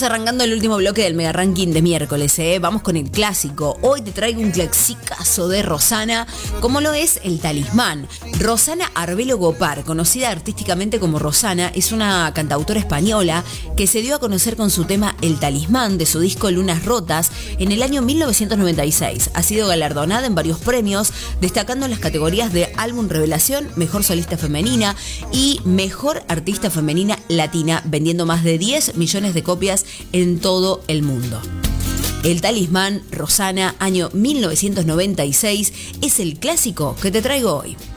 Estamos arrancando el último bloque del Mega Ranking de miércoles, ¿eh? Vamos con el clásico. Hoy te traigo un clasicazo de Rosana, como lo es El Talismán. Rosana Arbelo Gopar, conocida artísticamente como Rosana, es una cantautora española que se dio a conocer con su tema El Talismán de su disco Lunas Rotas en el año 1996. Ha sido galardonada en varios premios, destacando en las categorías de Álbum Revelación, Mejor Solista Femenina y Mejor Artista Femenina Latina, vendiendo más de 10 millones de copias en todo el mundo. El Talismán, Rosana, año 1996, es el clásico que te traigo hoy.